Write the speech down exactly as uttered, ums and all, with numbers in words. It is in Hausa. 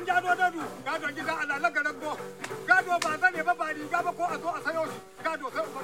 gado dadu gado gida alala garan go gado ba zane ba ba riga ba ko a zo a sayo shi gado sai